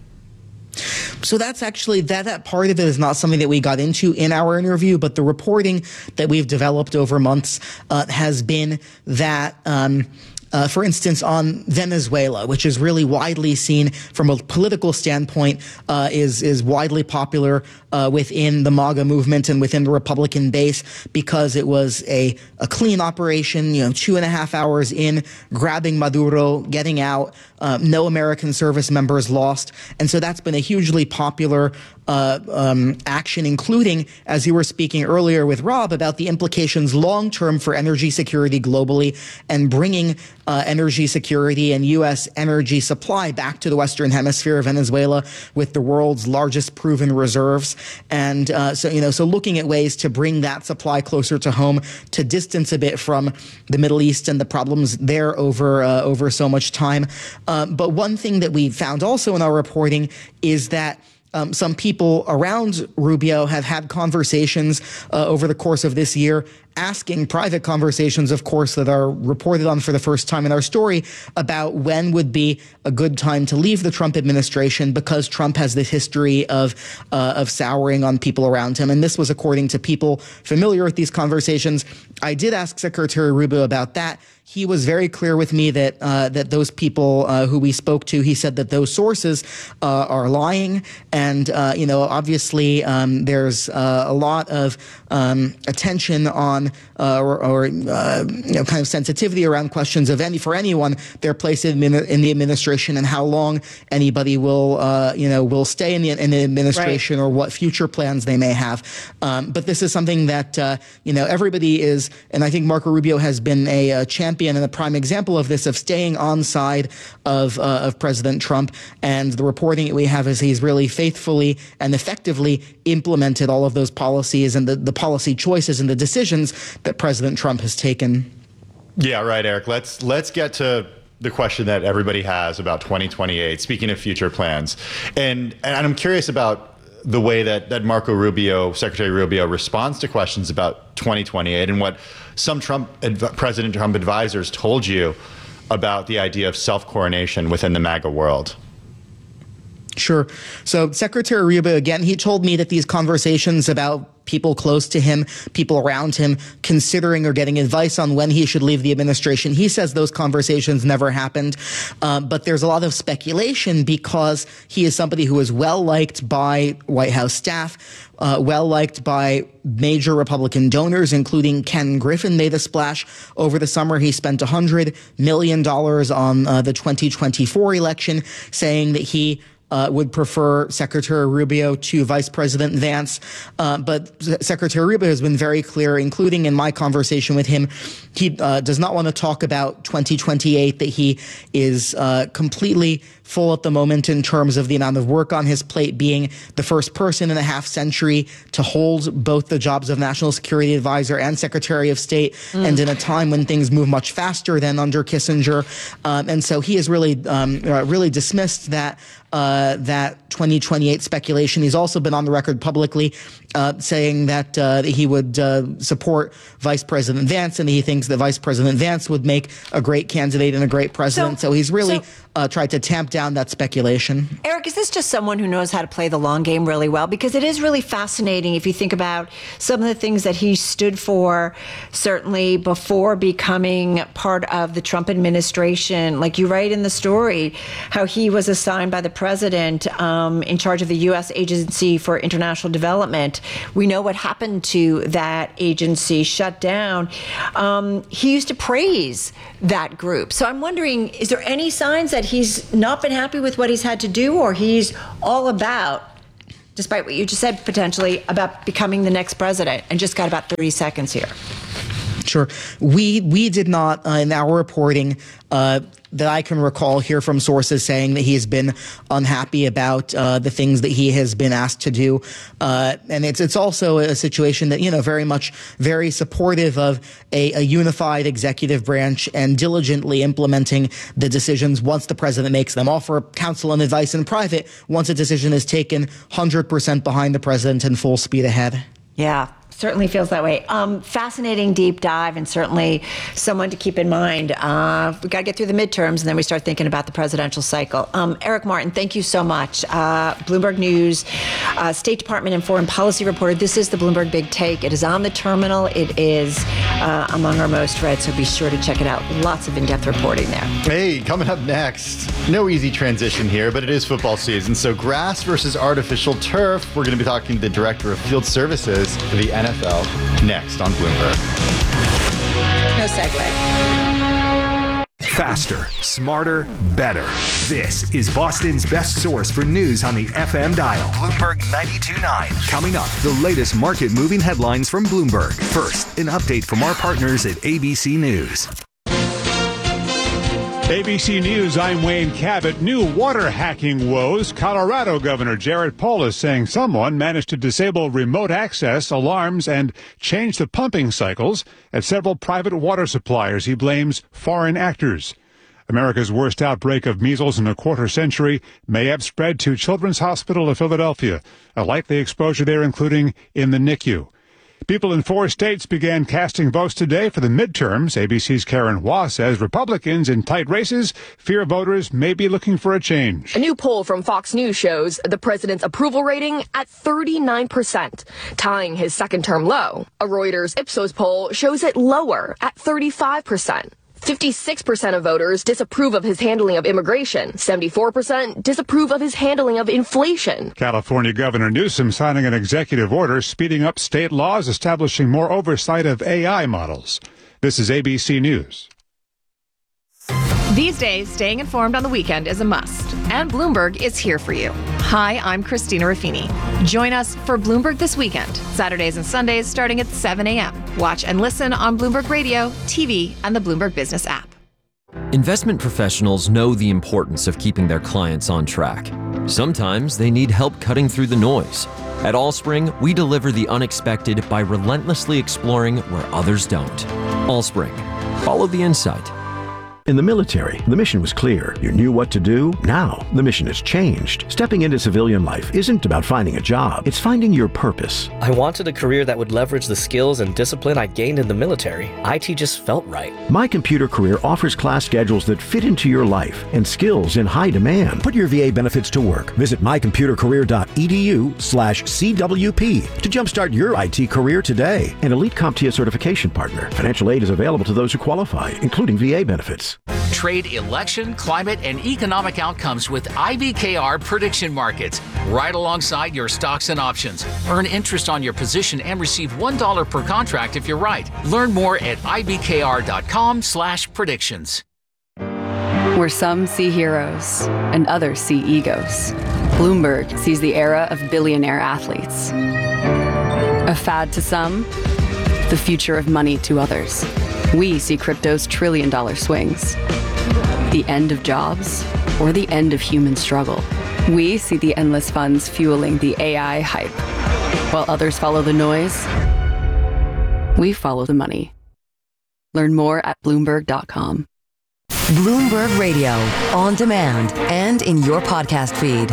So that's actually, that, that part of it is not something that we got into in our interview, but the reporting that we've developed over months uh, has been that um, Uh, for instance, on Venezuela, which is really widely seen from a political standpoint, uh, is is widely popular uh, within the MAGA movement and within the Republican base because it was a, a clean operation, you know, two and a half hours in, grabbing Maduro, getting out, uh, no American service members lost. And so that's been a hugely popular Uh, um, action, including, as you were speaking earlier with Rob, about the implications long-term for energy security globally and bringing uh, energy security and U S energy supply back to the Western Hemisphere of Venezuela with the world's largest proven reserves. And uh, so, you know, so looking at ways to bring that supply closer to home, to distance a bit from the Middle East and the problems there over, uh, over so much time. Uh, but one thing that we found also in our reporting is that Um, some people around Rubio have had conversations uh, over the course of this year, asking private conversations, of course, that are reported on for the first time in our story about when would be a good time to leave the Trump administration, because Trump has this history of uh, of souring on people around him. And this was according to people familiar with these conversations. I did ask Secretary Rubio about that. He was very clear with me that uh, that those people uh, who we spoke to, he said that those sources uh, are lying. And, uh, you know, obviously um, there's uh, a lot of um, attention on uh, or, or uh, you know, kind of sensitivity around questions of any for anyone, their place in, in the administration and how long anybody will, uh, you know, will stay in the, in the administration, right, or what future plans they may have. Um, but this is something that, uh, you know, everybody is, and I think Marco Rubio has been a, a champion and a prime example of this, of staying on side of uh, of President Trump. And the reporting that we have is he's really faithfully and effectively implemented all of those policies and the, the policy choices and the decisions that President Trump has taken. Yeah, right, Eric. Let's let's get to the question that everybody has about twenty twenty-eight. Speaking of future plans, and and I'm curious about the way that, that Marco Rubio, Secretary Rubio, responds to questions about twenty twenty-eight and what some Trump, President Trump advisors told you about the idea of self-coronation within the MAGA world. Sure. So Secretary Rubio, again, he told me that these conversations about people close to him, people around him, considering or getting advice on when he should leave the administration, he says those conversations never happened. Um, but there's a lot of speculation because he is somebody who is well-liked by White House staff, uh, well-liked by major Republican donors, including Ken Griffin made a splash over the summer. He spent one hundred million dollars on uh, the twenty twenty-four election, saying that he Uh, would prefer Secretary Rubio to Vice President Vance. Uh, but Secretary Rubio has been very clear, including in my conversation with him, he uh, does not want to talk about twenty twenty-eight, that he is uh, completely full at the moment in terms of the amount of work on his plate, being the first person in a half century to hold both the jobs of National Security Advisor and Secretary of State, mm. and in a time when things move much faster than under Kissinger. Um, and so he has really, um, uh, really dismissed that Uh, that twenty twenty-eight speculation. He's also been on the record publicly uh, saying that uh, he would uh, support Vice President Vance, and he thinks that Vice President Vance would make a great candidate and a great president. So, so he's really so, uh, tried to tamp down that speculation. Eric, is this just someone who knows how to play the long game really well? Because it is really fascinating if you think about some of the things that he stood for, certainly before becoming part of the Trump administration. Like you write in the story, how he was assigned by the president um, in charge of the U S Agency for International Development. We know what happened to that agency, shut down. Um, he used to praise that group. So I'm wondering, is there any signs that he's not been happy with what he's had to do, or he's all about, despite what you just said, potentially about becoming the next president? And just got about thirty seconds here. Sure. We we did not, uh, in our reporting, uh, that I can recall, hear from sources saying that he has been unhappy about uh, the things that he has been asked to do. Uh, and it's it's also a situation that, you know, very much very supportive of a, a unified executive branch and diligently implementing the decisions once the president makes them. Offer counsel and advice in private once a decision is taken, one hundred percent behind the president and full speed ahead. Yeah. Certainly feels that way. Um, fascinating deep dive, and certainly someone to keep in mind. Uh, we got to get through the midterms, and then we start thinking about the presidential cycle. Um, Eric Martin, thank you so much. Uh, Bloomberg News, uh, State Department and Foreign Policy reporter. This is the Bloomberg Big Take. It is on the terminal. It is uh, among our most read, so be sure to check it out. Lots of in-depth reporting there. Hey, coming up next, no easy transition here, but it is football season. So grass versus artificial turf. We're going to be talking to the Director of Field Services for the N F L next on Bloomberg. No segue. Faster, smarter, better. This is Boston's best source for news on the F M dial. Bloomberg ninety-two point nine. Coming up, the latest market-moving headlines from Bloomberg. First, an update from our partners at A B C News. A B C News, I'm Wayne Cabot. New water hacking woes. Colorado Governor Jared Polis saying someone managed to disable remote access, alarms, and change the pumping cycles at several private water suppliers. He blames foreign actors. America's worst outbreak of measles in a quarter century may have spread to Children's Hospital of Philadelphia. A likely exposure there including in the N I C U. People in four states began casting votes today for the midterms. A B C's Karen Waugh says Republicans in tight races fear voters may be looking for a change. A new poll from Fox News shows the president's approval rating at thirty-nine percent, tying his second-term low. A Reuters Ipsos poll shows it lower at thirty-five percent. fifty-six percent of voters disapprove of his handling of immigration. seventy-four percent disapprove of his handling of inflation. California Governor Newsom signing an executive order speeding up state laws establishing more oversight of A I models. This is A B C News. These days, staying informed on the weekend is a must, and Bloomberg is here for you. Hi, I'm Christina Ruffini. Join us for Bloomberg This Weekend, Saturdays and Sundays starting at seven a.m. Watch and listen on Bloomberg Radio, T V, and the Bloomberg Business app. Investment professionals know the importance of keeping their clients on track. Sometimes they need help cutting through the noise. At Allspring, we deliver the unexpected by relentlessly exploring where others don't. Allspring. Follow the insight. In the military, the mission was clear. You knew what to do. Now, the mission has changed. Stepping into civilian life isn't about finding a job. It's finding your purpose. I wanted a career that would leverage the skills and discipline I gained in the military. I T just felt right. My Computer Career offers class schedules that fit into your life and skills in high demand. Put your V A benefits to work. Visit mycomputercareer.edu slash CWP to jumpstart your I T career today. An Elite CompTIA certification partner. Financial aid is available to those who qualify, including V A benefits. Trade election, climate, and economic outcomes with I B K R prediction markets, right alongside your stocks and options. Earn interest on your position and receive one dollar per contract if you're right. Learn more at ibkr.com slash predictions. Where some see heroes and others see egos, Bloomberg sees the era of billionaire athletes. A fad to some, the future of money to others. We see crypto's trillion dollar swings. The end of jobs or the end of human struggle. We see the endless funds fueling the A I hype. While others follow the noise, we follow the money. Learn more at Bloomberg dot com. Bloomberg Radio, on demand and in your podcast feed.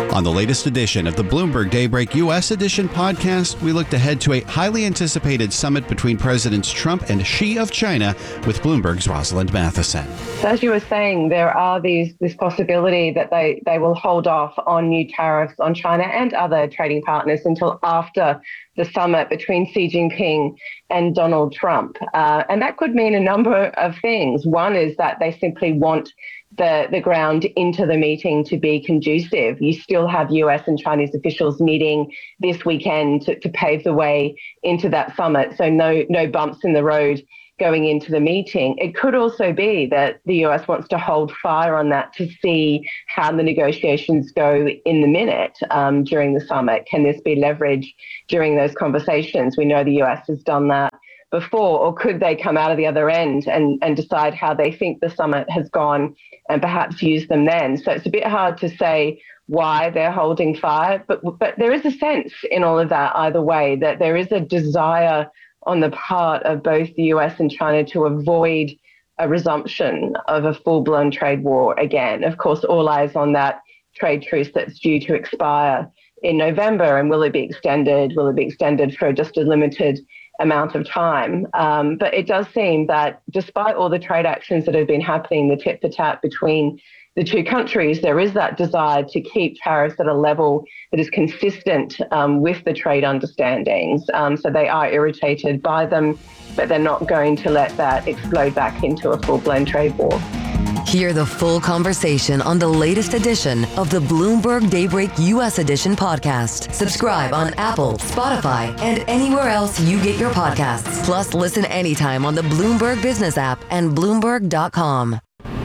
On the latest edition of the Bloomberg Daybreak U S Edition podcast, we looked ahead to a highly anticipated summit between Presidents Trump and Xi of China with Bloomberg's Rosalind Matheson. So as you were saying, there are these this possibility that they, they will hold off on new tariffs on China and other trading partners until after the summit between Xi Jinping and Donald Trump. Uh, and that could mean a number of things. One is that they simply want the, the ground into the meeting to be conducive. You still have U S and Chinese officials meeting this weekend to, to pave the way into that summit. So no, no bumps in the road going into the meeting. It could also be that the U S wants to hold fire on that to see how the negotiations go in the minute um, during the summit. Can this be leverage during those conversations? We know the U S has done that before, or could they come out of the other end and, and decide how they think the summit has gone and perhaps use them then? So it's a bit hard to say why they're holding fire, but but there is a sense in all of that either way that there is a desire on the part of both the U S and China to avoid a resumption of a full-blown trade war again. Of course, all eyes on that trade truce that's due to expire in November, and will it be extended? Will it be extended for just a limited amount of time? Um, but it does seem that despite all the trade actions that have been happening, the tit for tat between the two countries, there is that desire to keep tariffs at a level that is consistent um, with the trade understandings. Um, so they are irritated by them, but they're not going to let that explode back into a full-blown trade war. Hear the full conversation on the latest edition of the Bloomberg Daybreak U S Edition podcast. Subscribe on Apple, Spotify, and anywhere else you get your podcasts. Plus, listen anytime on the Bloomberg Business app and Bloomberg dot com.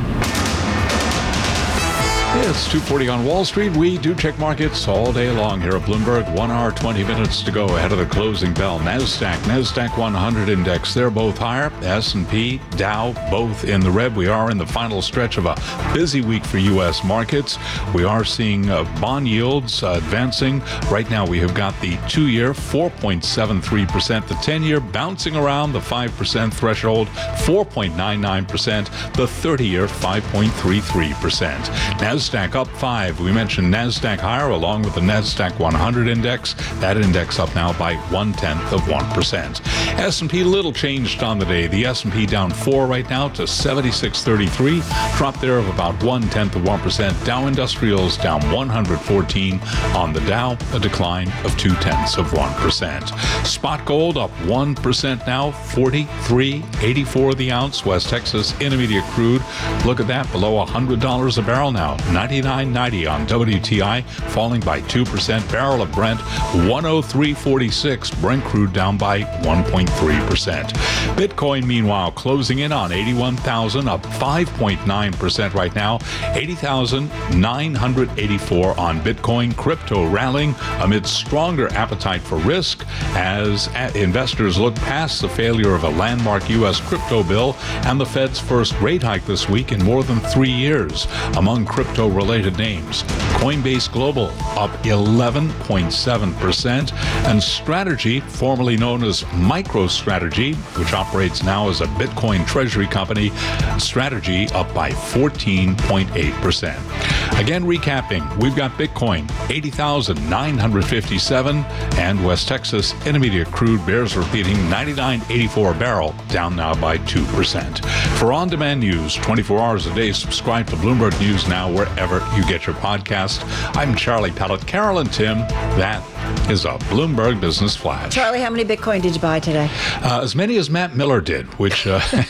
It's two forty on Wall Street. We do check markets all day long here at Bloomberg. One hour, twenty minutes to go ahead of the closing bell. NASDAQ, NASDAQ one hundred index, they're both higher. S and P, Dow, both in the red. We are in the final stretch of a busy week for U S markets. We are seeing uh, bond yields uh, advancing. Right now we have got the two-year four point seven three percent, the ten-year bouncing around the five percent threshold, four point nine nine percent, the thirty-year five point three three percent. NASDAQ NASDAQ up five. We mentioned NASDAQ higher along with the NASDAQ one hundred index. That index up now by one-tenth of one percent. S and P little changed on the day. The S and P down four right now to seventy-six thirty-three. Drop there of about one-tenth of one percent. Dow Industrials down one hundred fourteen on the Dow, a decline of two-tenths of one percent. Spot gold up one percent now, forty-three eighty-four the ounce. West Texas Intermediate crude, look at that, below one hundred dollars a barrel now. ninety-nine ninety on W T I, falling by two percent. Barrel of Brent, one oh three forty-six. Brent crude down by one point three percent. Bitcoin, meanwhile, closing in on eighty-one thousand, up five point nine percent right now. eighty thousand nine hundred eighty-four on Bitcoin. Crypto rallying amid stronger appetite for risk as investors look past the failure of a landmark U S crypto bill and the Fed's first rate hike this week in more than three years. Among crypto-related names, Coinbase Global up eleven point seven percent, and Strategy, formerly known as MicroStrategy, which operates now as a Bitcoin treasury company, Strategy up by fourteen point eight percent. Again, recapping, we've got Bitcoin, eighty thousand nine hundred fifty-seven, and West Texas Intermediate crude bears repeating ninety-nine eighty-four a barrel, down now by two percent. For on-demand news, twenty-four hours a day, subscribe to Bloomberg News Now wherever you get your podcast. I'm Charlie Pellet. Carol and Tim, that is a Bloomberg Business Flash. Charlie, how many Bitcoin did you buy today? Uh, as many as Matt Miller did, which a uh,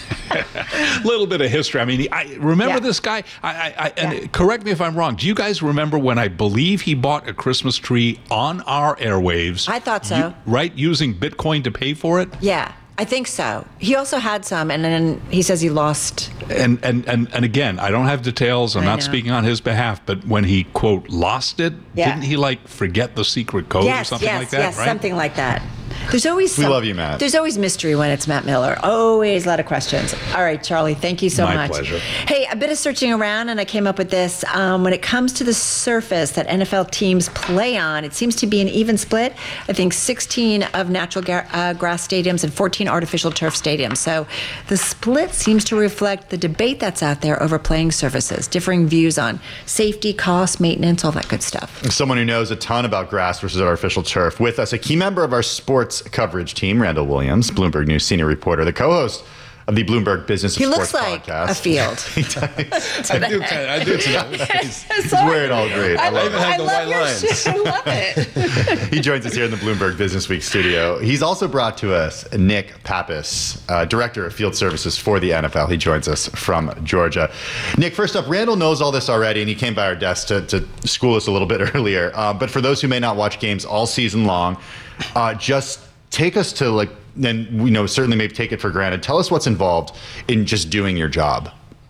little bit of history. I mean, I remember yeah. this guy. I, I, I and yeah. correct me if I'm wrong. Do you guys remember when I believe he bought a Christmas tree on our airwaves? I thought so. You, right, using Bitcoin to pay for it? Yeah. I think so. He also had some, and then he says he lost. And and and, and again, I don't have details. I'm I not know. speaking on his behalf, but when he, quote, lost it, yeah. didn't he, like, forget the secret code yes, or something yes, like that? Yes, right? something like that. There's always We some, love you, Matt. There's always mystery when it's Matt Miller. Always a lot of questions. All right, Charlie, thank you so My much. pleasure. Hey, a bit of searching around, and I came up with this. Um, when it comes to the surface that N F L teams play on, it seems to be an even split. I think sixteen of natural ga- uh, grass stadiums and fourteen artificial turf stadiums. So the split seems to reflect the debate that's out there over playing surfaces, differing views on safety, cost, maintenance, all that good stuff. Someone who knows a ton about grass versus artificial turf. With us, a key member of our sports coverage team, Randall Williams, Bloomberg News senior reporter, the co-host of the Bloomberg Business He of looks Sports like podcast. a field. I do kind of, I do tonight. He's, he's wearing all green. I, I love even it. have the white lines. I love it. He joins us here in the Bloomberg Business Week studio. He's also brought to us Nick Pappas, uh, Director of Field Services for the N F L. He joins us from Georgia. Nick, first up, Randall knows all this already, and he came by our desk to, to school us a little bit earlier. Uh, but for those who may not watch games all season long, uh, just take us to, like, and we know certainly maybe take it for granted. Tell us what's involved in just doing your job.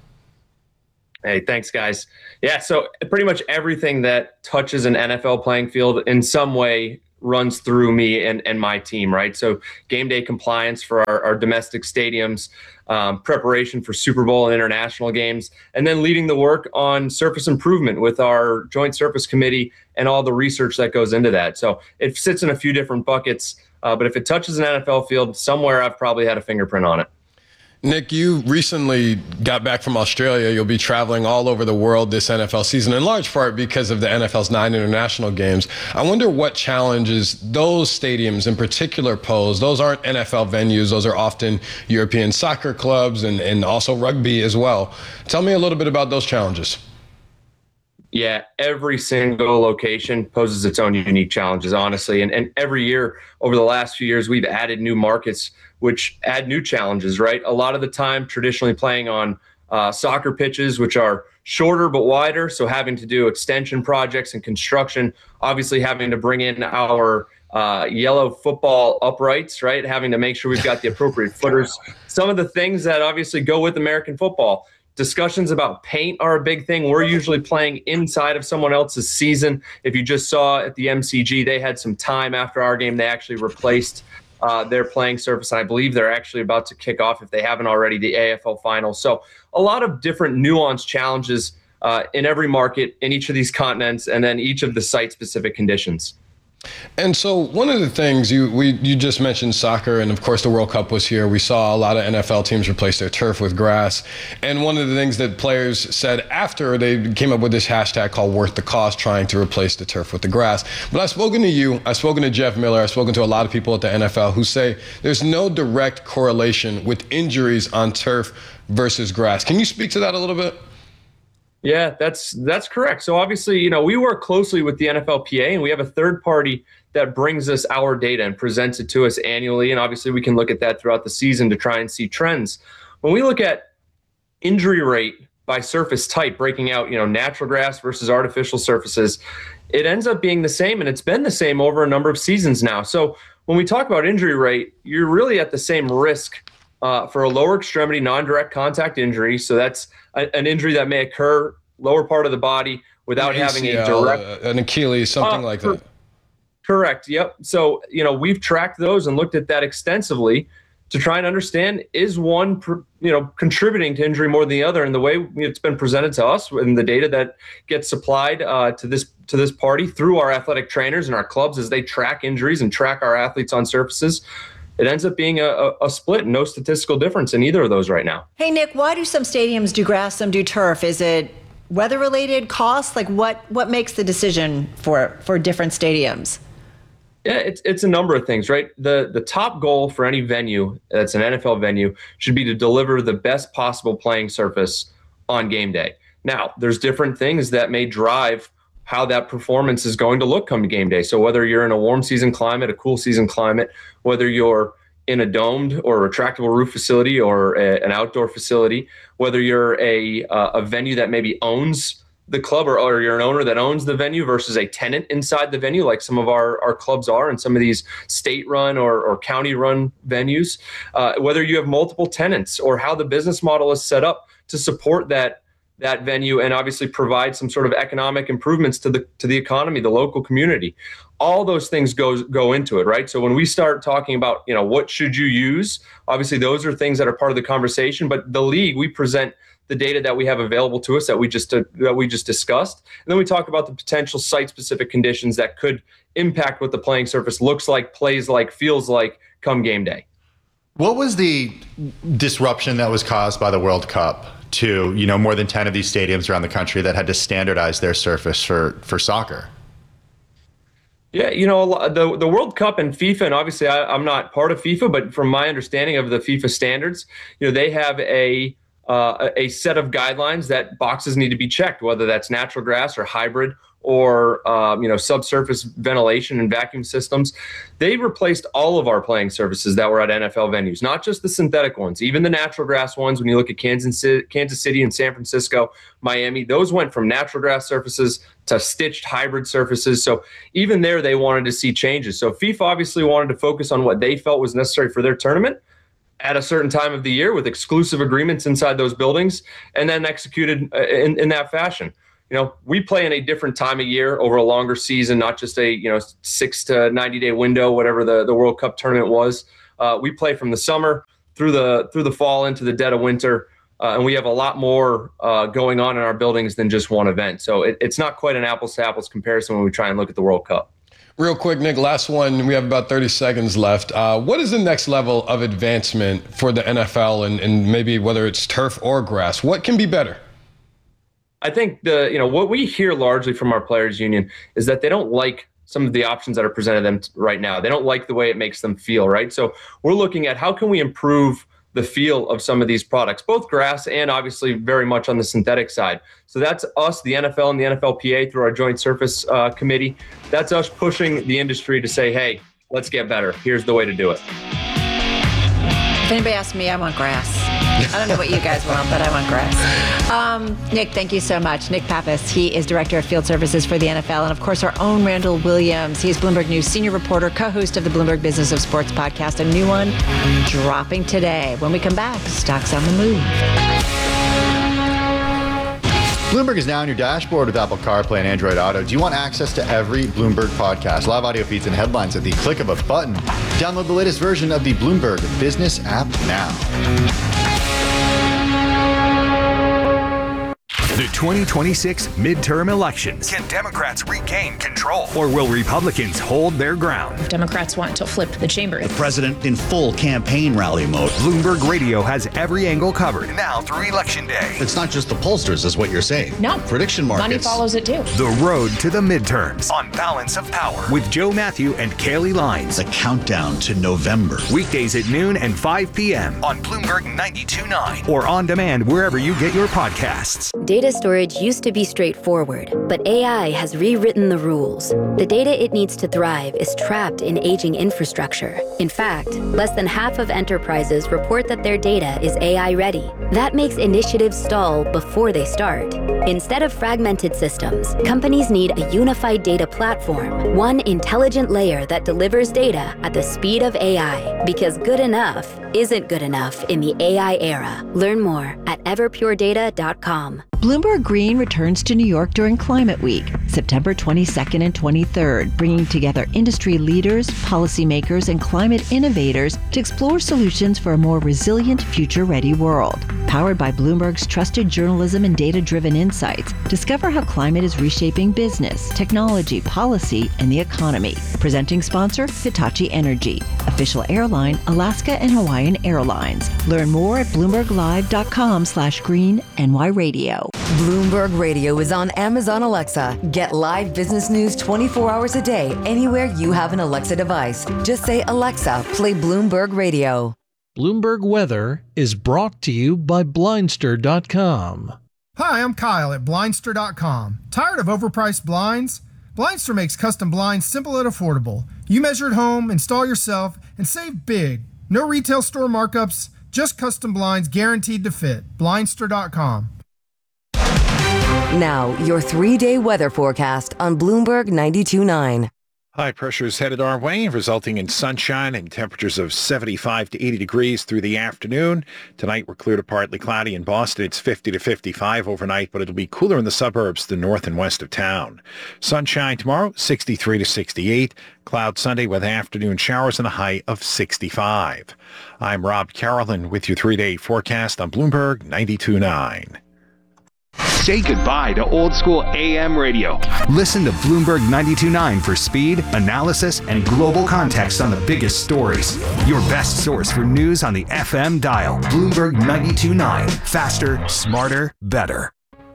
Hey, thanks, guys. Yeah, so pretty much everything that touches an N F L playing field in some way runs through me and, and my team, right? So game day compliance for our, our domestic stadiums, um, preparation for Super Bowl and international games, and then leading the work on surface improvement with our Joint Surface Committee and all the research that goes into that. So it sits in a few different buckets, uh, but if it touches an N F L field, somewhere I've probably had a fingerprint on it. Nick, you recently got back from Australia. You'll be traveling all over the world this N F L season, in large part because of the N F L's nine international games. I wonder what challenges those stadiums in particular pose. Those aren't N F L venues. Those are often European soccer clubs and, and also rugby as well. Tell me a little bit about those challenges. Yeah, every single location poses its own unique challenges, honestly. And, and every year over the last few years, we've added new markets, which add new challenges, right? A lot of the time, traditionally playing on uh, soccer pitches, which are shorter but wider. So having to do extension projects and construction, obviously having to bring in our uh, yellow football uprights, right? Having to make sure we've got the appropriate footers. Some of the things that obviously go with American football. Discussions about paint are a big thing. We're usually playing inside of someone else's season. If you just saw at the M C G, they had some time after our game. They actually replaced uh, their playing surface. And I believe they're actually about to kick off, if they haven't already, the A F L final. So a lot of different nuanced challenges uh, in every market, in each of these continents, and then each of the site-specific conditions. And so one of the things you we you just mentioned soccer, and of course the World Cup was here. We saw a lot of N F L teams replace their turf with grass. And one of the things that players said after, they came up with this hashtag called worth the cost, trying to replace the turf with the grass. But I've spoken to you, I've spoken to Jeff Miller, I've spoken to a lot of people at the N F L who say there's no direct correlation with injuries on turf versus grass. Can you speak to that a little bit? Yeah, that's that's correct. So obviously, you know, we work closely with the N F L P A, and we have a third party that brings us our data and presents it to us annually. And obviously, we can look at that throughout the season to try and see trends. When we look at injury rate by surface type, breaking out, you know, natural grass versus artificial surfaces, it ends up being the same, and it's been the same over a number of seasons now. So when we talk about injury rate, you're really at the same risk uh, for a lower extremity non-direct contact injury. So that's a, an injury that may occur lower part of the body without An having A C a L, direct uh, an Achilles, something uh, like per- that. Correct. Yep. So, you know, we've tracked those and looked at that extensively to try and understand, is one, you know, contributing to injury more than the other? And the way it's been presented to us and the data that gets supplied uh, to this to this party through our athletic trainers and our clubs as they track injuries and track our athletes on surfaces, it ends up being a, a, a split, no statistical difference in either of those right now. Hey, Nick, why do some stadiums do grass, some do turf? Is it weather-related, cost? Like what, what makes the decision for, for different stadiums? Yeah, it's it's a number of things, right? The the top goal for any venue that's an N F L venue should be to deliver the best possible playing surface on game day. Now, there's different things that may drive how that performance is going to look come game day. So whether you're in a warm season climate, a cool season climate, whether you're in a domed or retractable roof facility or a, an outdoor facility, whether you're a uh, a venue that maybe owns the club or, or you're an owner that owns the venue versus a tenant inside the venue, like some of our, our clubs are and some of these state-run or, or county-run venues, uh, whether you have multiple tenants or how the business model is set up to support that that venue and obviously provide some sort of economic improvements to the to the economy, the local community. All those things go go into it, right? So when we start talking about, you know, what should you use, obviously those are things that are part of the conversation. But the league, we present the data that we have available to us that we just uh, that we just discussed, and then we talk about the potential site-specific conditions that could impact what the playing surface looks like, plays like, feels like come game day. What was the disruption that was caused by the World Cup to, you know, more than ten of these stadiums around the country that had to standardize their surface for, for soccer? Yeah, you know, the the World Cup and FIFA, and obviously I, I'm not part of FIFA, but from my understanding of the FIFA standards, you know, they have a uh, a set of guidelines that boxes need to be checked, whether that's natural grass or hybrid or, um, you know, subsurface ventilation and vacuum systems. They replaced all of our playing surfaces that were at N F L venues, not just the synthetic ones, even the natural grass ones. When you look at Kansas City, Kansas City and San Francisco, Miami, those went from natural grass surfaces to stitched hybrid surfaces. So even there, they wanted to see changes. So FIFA obviously wanted to focus on what they felt was necessary for their tournament at a certain time of the year with exclusive agreements inside those buildings, and then executed in, in that fashion. You know, we play in a different time of year over a longer season, not just a, you know, six to ninety day window, whatever the, the World Cup tournament was. Uh, we play from the summer through the through the fall into the dead of winter. Uh, and we have a lot more uh, going on in our buildings than just one event. So it, it's not quite an apples to apples comparison when we try and look at the World Cup. Real quick, Nick, last one. We have about thirty seconds left. Uh, what is the next level of advancement for the N F L and, and maybe whether it's turf or grass? What can be better? I think the you know what we hear largely from our players union is that they don't like some of the options that are presented to them right now. They don't like the way it makes them feel, right? So we're looking at how can we improve the feel of some of these products, both grass and obviously very much on the synthetic side. So that's us, the N F L and the N F L P A through our joint surface uh, committee. That's us pushing the industry to say, hey, let's get better. Here's the way to do it. If anybody asks me, I want grass. I don't know what you guys want, but I want grass. Um, Nick, thank you so much. Nick Pappas, he is Director of Field Services for the N F L. And of course, our own Randall Williams. He is Bloomberg News Senior Reporter, co-host of the Bloomberg Business of Sports podcast. A new one dropping today. When we come back, stocks on the move. Bloomberg is now on your dashboard with Apple CarPlay and Android Auto. Do you want access to every Bloomberg podcast, live audio feeds, and headlines at the click of a button? Download the latest version of the Bloomberg Business app now. The twenty twenty-six midterm elections. Can Democrats regain control? Or will Republicans hold their ground? Democrats want to flip the chamber. The president in full campaign rally mode. Bloomberg Radio has every angle covered. Now through Election Day. It's not just the pollsters, is what you're saying. No. Prediction markets. Money follows it too. The road to the midterms. On Balance of Power. With Joe Matthew and Kaylee Lines. The countdown to November. Weekdays at noon and five p.m. On Bloomberg ninety-two point nine. Or on demand wherever you get your podcasts. Data storage used to be straightforward, but A I has rewritten the rules. The data it needs to thrive is trapped in aging infrastructure. In fact, less than half of enterprises report that their data is A I ready. That makes initiatives stall before they start. Instead of fragmented systems, companies need a unified data platform, one intelligent layer that delivers data at the speed of A I. Because good enough isn't good enough in the A I era. Learn more at everpure data dot com. Bloomberg Green returns to New York during Climate Week, September twenty-second and twenty-third, bringing together industry leaders, policymakers, and climate innovators to explore solutions for a more resilient, future-ready world. Powered by Bloomberg's trusted journalism and data-driven insights, discover how climate is reshaping business, technology, policy, and the economy. Presenting sponsor, Hitachi Energy. Official airline, Alaska and Hawaiian Airlines. Learn more at bloomberglive.com slash green NY radio. Bloomberg Radio is on Amazon Alexa. Get live business news twenty-four hours a day, anywhere you have an Alexa device. Just say, Alexa, play Bloomberg Radio. Bloomberg Weather is brought to you by Blindster dot com. Hi, I'm Kyle at Blindster dot com. Tired of overpriced blinds? Blindster makes custom blinds simple and affordable. You measure at home, install yourself, and save big. No retail store markups, just custom blinds guaranteed to fit. Blindster dot com. Now, your three-day weather forecast on Bloomberg ninety-two point nine. High pressure is headed our way, resulting in sunshine and temperatures of seventy-five to eighty degrees through the afternoon. Tonight, we're clear to partly cloudy in Boston. It's fifty to fifty-five overnight, but it'll be cooler in the suburbs to the north and west of town. Sunshine tomorrow, sixty-three to sixty-eight. Cloud Sunday with afternoon showers and a high of sixty-five. I'm Rob Carolyn with your three-day forecast on Bloomberg ninety-two point nine. Say goodbye to old school A M radio. Listen to Bloomberg ninety-two point nine for speed, analysis, and global context on the biggest stories. Your best source for news on the F M dial. Bloomberg ninety-two point nine. Faster, smarter, better.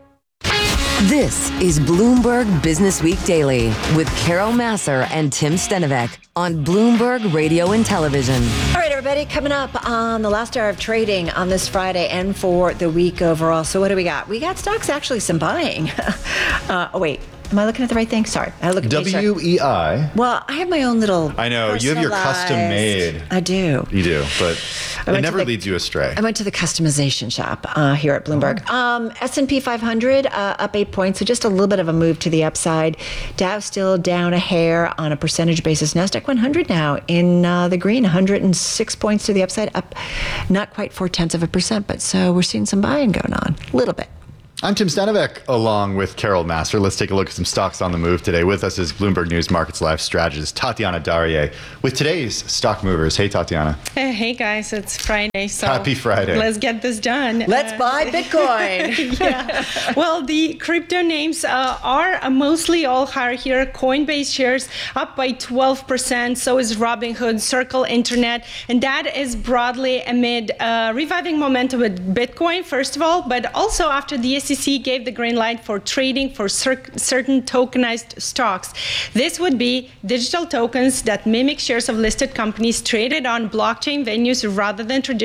This is Bloomberg Business Week Daily with Carol Masser and Tim Stenovec on Bloomberg Radio and Television. All right, everybody, coming up on the last hour of trading on this Friday and for the week overall. So what do we got? We got stocks, actually some buying. uh, oh, wait. Am I looking at the right thing? Sorry. I look at W E I. Well, I have my own little I know. You have your custom made. I do. You do, but it never the, leads you astray. I went to the customization shop uh, here at Bloomberg. Oh. Um, S and P five hundred uh, up eight points, so just a little bit of a move to the upside. Dow still down a hair on a percentage basis. Nasdaq one hundred now in uh, the green, one hundred six points to the upside, up not quite four tenths of a percent, but so we're seeing some buying going on, a little bit. I'm Tim Stenovec, along with Carol Masser. Let's take a look at some stocks on the move today. With us is Bloomberg News Markets Live strategist Tatiana Darrier with today's stock movers. Hey, Tatiana. Hey, hey guys, it's Friday. So happy Friday. Let's get this done. Let's uh, buy Bitcoin. Yeah. Well, the crypto names uh, are uh, mostly all higher here. Coinbase shares up by twelve percent. So is Robinhood, Circle Internet. And that is broadly amid uh, reviving momentum with Bitcoin, first of all, but also after the S E C gave the green light for trading for cer- certain tokenized stocks. This would be digital tokens that mimic shares of listed companies traded on blockchain venues rather than traditional